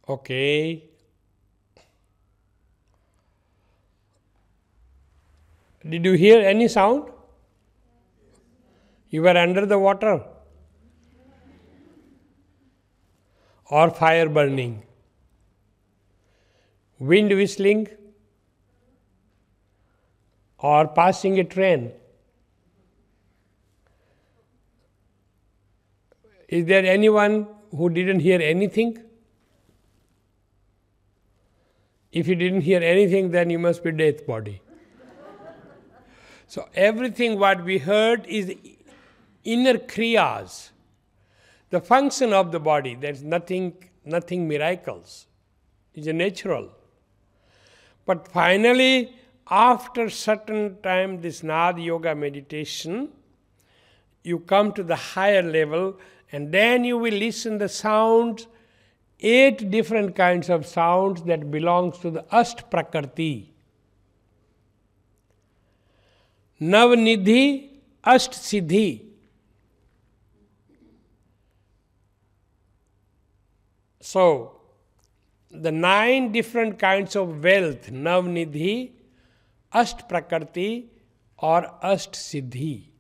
Okay. Did you hear any sound? You were under the water? Or fire burning? Wind whistling? Or passing a train? Is there anyone who didn't hear anything? If you didn't hear anything, then you must be death body. So everything what we heard is inner kriyas, the function of the body. There's nothing miracles. It's a natural. But finally, after certain time, this Nada Yoga meditation, you come to the higher level, and then you will listen the sounds, 8 different kinds of sounds that belongs to the Asht Prakriti. Navnidhi, Asht Siddhi. So, the 9 different kinds of wealth, Navnidhi, Asht Prakriti or Asht Siddhi.